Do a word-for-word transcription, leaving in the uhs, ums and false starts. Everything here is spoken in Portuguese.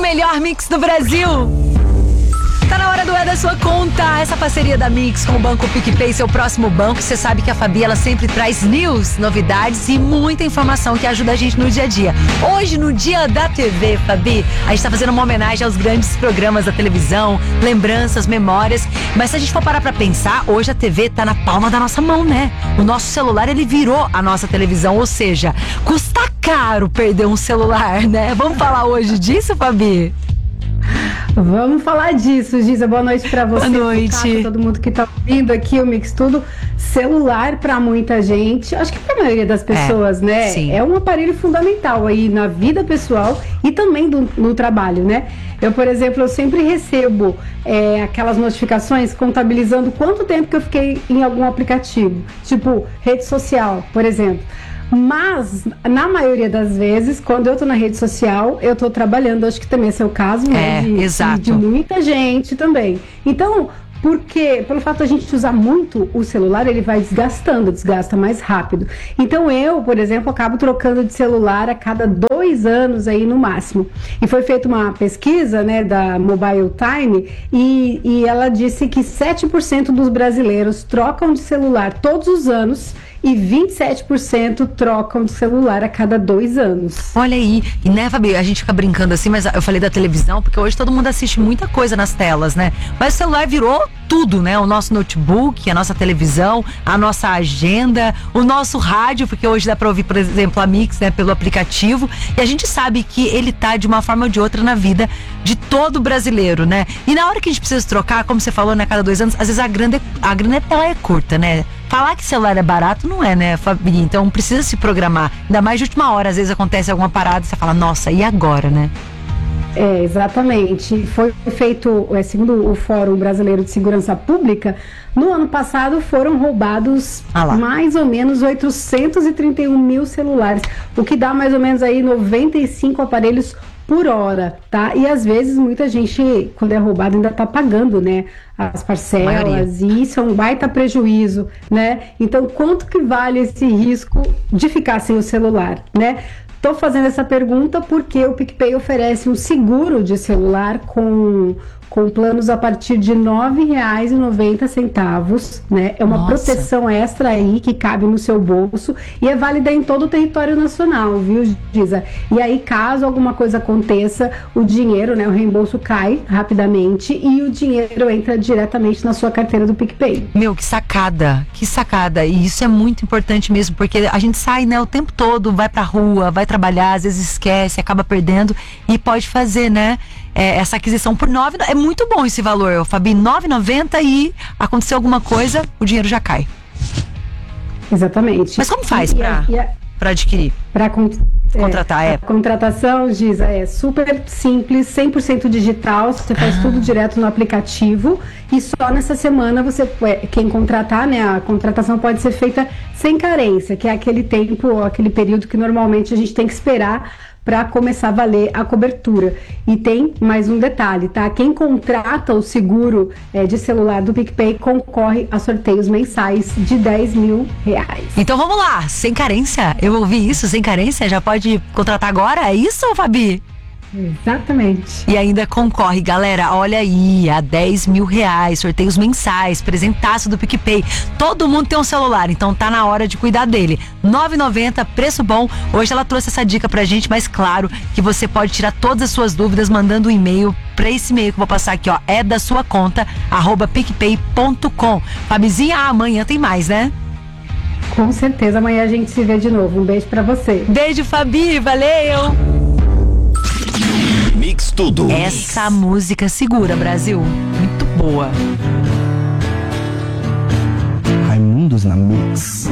melhor mix do Brasil. Tá na hora do É da Sua Conta. Essa parceria da Mix com o Banco PicPay, seu próximo banco. Você sabe que a Fabi, ela sempre traz news, novidades e muita informação que ajuda a gente no dia a dia. Hoje, no Dia da T V, Fabi, a gente tá fazendo uma homenagem aos grandes programas da televisão, lembranças, memórias. Mas se a gente for parar pra pensar, hoje a T V tá na palma da nossa mão, né? O nosso celular, ele virou a nossa televisão, ou seja, custa caro perder um celular, né? Vamos falar hoje disso, Fabi? Vamos falar disso, Giza. Boa noite pra você. Boa noite. Pra todo mundo que tá ouvindo aqui o Mix Tudo. Celular pra muita gente, acho que pra maioria das pessoas, é, né? Sim. É um aparelho fundamental aí na vida pessoal e também do, no trabalho, né? Eu, por exemplo, eu sempre recebo é, aquelas notificações contabilizando quanto tempo que eu fiquei em algum aplicativo. Tipo, rede social, por exemplo. Mas, na maioria das vezes, quando eu tô na rede social, eu tô trabalhando. Acho que também é seu caso, né? É, de, exato. de muita gente também. Então, porque, pelo fato de a gente usar muito o celular, ele vai desgastando, desgasta mais rápido. Então, eu, por exemplo, acabo trocando de celular a cada dois anos aí no máximo. E foi feita uma pesquisa, né, da Mobile Time, e, e ela disse que sete por cento dos brasileiros trocam de celular todos os anos, e vinte e sete por cento trocam de celular a cada dois anos. Olha aí, e né, Fabi, a gente fica brincando assim, mas eu falei da televisão, porque hoje todo mundo assiste muita coisa nas telas, né? Mas o celular virou tudo, né? O nosso notebook, a nossa televisão, a nossa agenda, o nosso rádio, porque hoje dá pra ouvir, por exemplo, a Mix, né, pelo aplicativo, e a gente sabe que ele tá de uma forma ou de outra na vida de todo brasileiro, né? E na hora que a gente precisa trocar, como você falou, né, cada dois anos, às vezes a grana, a grana ela é curta, né? Falar que celular é barato não é, né, Fabi? Então precisa se programar. Ainda mais de última hora, às vezes acontece alguma parada e você fala, nossa, e agora, né? É, exatamente. Foi feito, é, segundo o Fórum Brasileiro de Segurança Pública, no ano passado foram roubados ah mais ou menos oitocentos e trinta e um mil celulares, o que dá mais ou menos aí noventa e cinco aparelhos por hora, tá? E às vezes muita gente, quando é roubado, ainda tá pagando, né, as parcelas, e isso é um baita prejuízo, né? Então, quanto que vale esse risco de ficar sem o celular, né? Tô fazendo essa pergunta porque o PicPay oferece um seguro de celular com, com planos a partir de nove reais e noventa centavos, né? É uma Nossa. proteção extra aí que cabe no seu bolso e é válida em todo o território nacional, viu, Giza? E aí, caso alguma coisa aconteça, o dinheiro, né, o reembolso cai rapidamente e o dinheiro entra diretamente na sua carteira do PicPay. Meu, que sacada, que sacada. E isso é muito importante mesmo, porque a gente sai, né, o tempo todo, vai pra rua, vai trabalhar, às vezes esquece, acaba perdendo e pode fazer, né, é, essa aquisição por nove, é muito bom esse valor, Fabi, nove reais e noventa centavos e aconteceu alguma coisa, o dinheiro já cai. Exatamente. Mas como faz e, pra, e, pra adquirir? Pra con contratar, é. A contratação, Giza, é super simples, cem por cento digital, você faz ah. tudo direto no aplicativo e só nessa semana você, quem contratar, né, a contratação pode ser feita sem carência, que é aquele tempo, aquele período que normalmente a gente tem que esperar para começar a valer a cobertura. E tem mais um detalhe, tá? Quem contrata o seguro é, de celular do PicPay concorre a sorteios mensais de dez mil reais. Então vamos lá, sem carência, eu ouvi isso, sem carência, já pode contratar agora, é isso, Fabi? Exatamente. E ainda concorre, galera, olha aí, a dez mil reais, sorteios mensais, presentaço do PicPay. Todo mundo tem um celular, então tá na hora de cuidar dele. nove reais e noventa centavos, preço bom. Hoje ela trouxe essa dica pra gente, mas claro que você pode tirar todas as suas dúvidas mandando um e-mail pra esse e-mail que eu vou passar aqui, ó, é da sua conta, arroba picpay ponto com. Fabizinha, amanhã tem mais, né? Com certeza, amanhã a gente se vê de novo. Um beijo pra você. Beijo, Fabi, valeu! Mix Tudo. Essa música segura, Brasil. Muito boa. Raimundos na Mix.